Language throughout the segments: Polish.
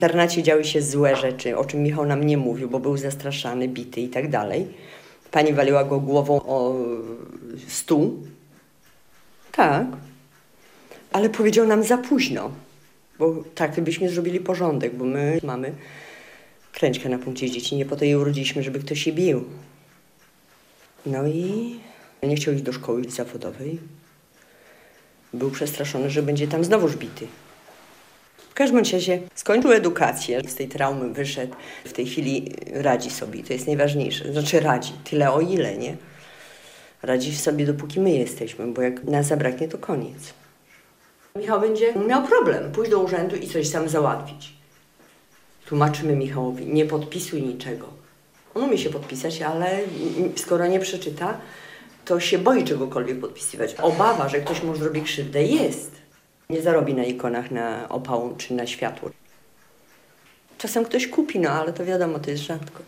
W internacie działy się złe rzeczy, o czym Michał nam nie mówił, bo był zastraszany, bity i tak dalej. Pani waliła go głową o stół. Tak. Ale powiedział nam za późno, bo tak byśmy zrobili porządek, bo my mamy kręćkę na punkcie dzieci. Nie po to jej urodziliśmy, żeby ktoś się bił. No i nie chciał iść do szkoły zawodowej. Był przestraszony, że będzie tam znowuż bity. W każdym razie skończył edukację, z tej traumy wyszedł. W tej chwili radzi sobie, to jest najważniejsze. Znaczy radzi, tyle o ile, nie? Radzi sobie, dopóki my jesteśmy, bo jak nas zabraknie, to koniec. Michał będzie miał problem, pójść do urzędu i coś sam załatwić. Tłumaczymy Michałowi, nie podpisuj niczego. On umie się podpisać, ale skoro nie przeczyta, to się boi czegokolwiek podpisywać. Obawa, że ktoś mu zrobi krzywdę, jest. Nie zarobi na ikonach, na opał czy na światło. Czasem ktoś kupi, no ale to wiadomo, to jest rzadko.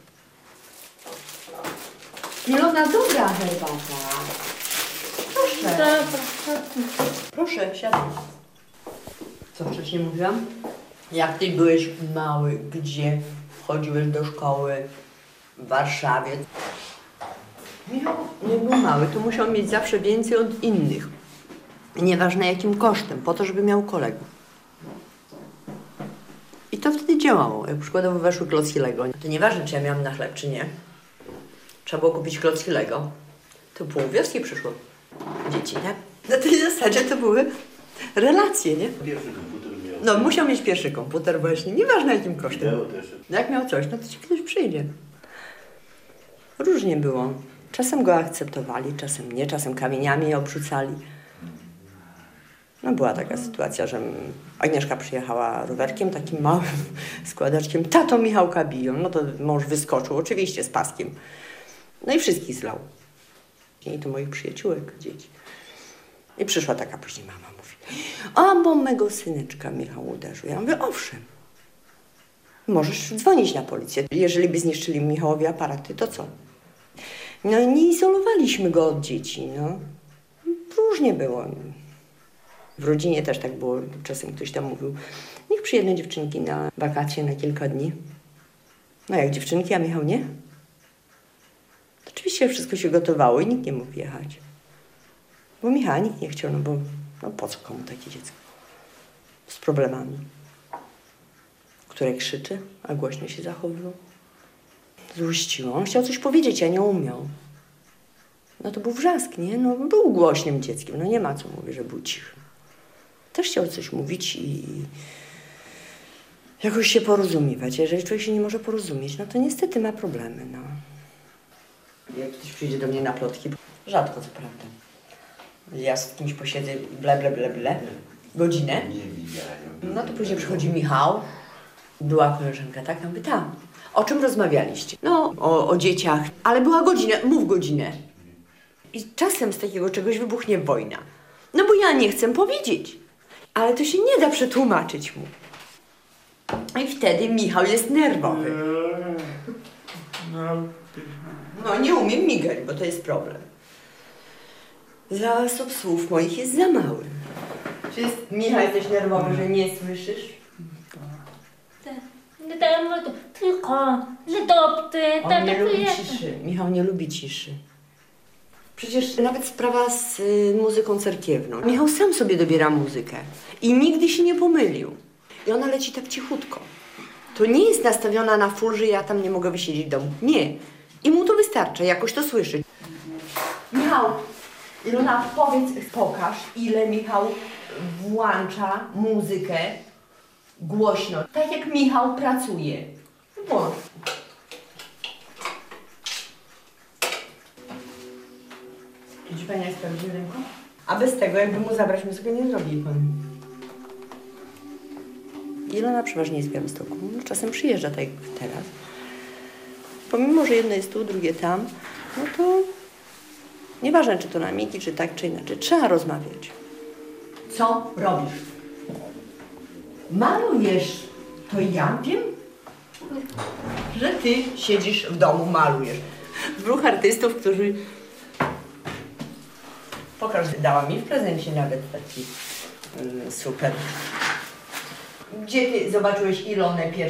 Ilona, dobra herbata. Proszę. Proszę, siadaj. Co wcześniej mówiłam? Jak ty byłeś mały, gdzie chodziłeś do szkoły? W Warszawie. Michał nie był mały, to musiał mieć zawsze więcej od innych. Nieważne jakim kosztem, po to, żeby miał kolegów. I to wtedy działało. Jak przykładowo weszły klocki Lego. To nieważne, czy ja miałam na chleb, czy nie. Trzeba było kupić klocki Lego. To pół wioski przyszło. Dzieci, nie? Na tej zasadzie to były relacje, nie? Pierwszy komputer miał. No, musiał mieć pierwszy komputer właśnie, nieważne jakim kosztem. Miał też. Jak miał coś, no to ci ktoś przyjdzie. Różnie było. Czasem go akceptowali, czasem nie, czasem kamieniami obrzucali. No była taka sytuacja, że Agnieszka przyjechała rowerkiem, takim małym składaczkiem. Tato, Michałka biją. No to mąż wyskoczył, oczywiście z paskiem. No i wszystkich zlał. I to moich przyjaciółek, dzieci. I przyszła taka później mama, mówi: a, bo mego syneczka Michał uderzył. Ja mówię: owszem. Możesz dzwonić na policję. Jeżeli by zniszczyli Michałowi aparaty, to co? No i nie izolowaliśmy go od dzieci, no. Różnie było. W rodzinie też tak było. Czasem ktoś tam mówił: niech przyjedą dziewczynki na wakacje na kilka dni. No jak dziewczynki, a Michał nie? To oczywiście wszystko się gotowało i nikt nie mógł jechać. Bo Michała nikt nie chciał, no bo no po co komu takie dziecko? Z problemami. Które krzyczy, a głośno się zachowywał. Złościło. On chciał coś powiedzieć, a nie umiał. No to był wrzask, nie? No był głośnym dzieckiem, no nie ma co mówić, że był cichy. Też chciał coś mówić i jakoś się porozumiewać. Jeżeli człowiek się nie może porozumieć, no to niestety ma problemy, no. Jak ktoś przyjdzie do mnie na plotki, rzadko co prawda. Ja z kimś posiedzę i ble, godzinę. Nie widziałem. No to później przychodzi Michał. Była koleżanka, tak? Ja mówię: tam. O czym rozmawialiście? No, o dzieciach. Ale była godzina, mów godzinę. I czasem z takiego czegoś wybuchnie wojna. No bo ja nie chcę powiedzieć. Ale to się nie da przetłumaczyć mu. I wtedy Michał jest nerwowy. No nie umiem migać, bo to jest problem. Zasób słów moich jest za mały. Czy jest, Michał, jesteś nerwowy, że nie słyszysz? tylko, że dopty, On nie lubi ciszy. Michał nie lubi ciszy. Przecież nawet sprawa z muzyką cerkiewną. Michał sam sobie dobiera muzykę i nigdy się nie pomylił. I ona leci tak cichutko. To nie jest nastawiona na full, że ja tam nie mogę wysiedzieć w domu. Nie. I mu to wystarcza, jakoś to słyszy. Michał, Ilona, powiedz, pokaż, ile Michał włącza muzykę głośno. Tak jak Michał pracuje. Włącz. Widzi pani, jak sprawdził ręką? A bez tego, jakby mu zabrać muzykę, nie zrobi pan. Ilona przeważnie jest w Białymstoku. No, czasem przyjeżdża, tak jak teraz. Pomimo, że jedno jest tu, drugie tam, no to nieważne, czy to na migi, czy tak, czy inaczej. Trzeba rozmawiać. Co robisz? Malujesz. To ja wiem, że ty siedzisz w domu, malujesz. Dwóch artystów, którzy... Pokaż, dała mi w prezencie nawet taki super. Gdzie ty zobaczyłeś Ilonę pierwszy?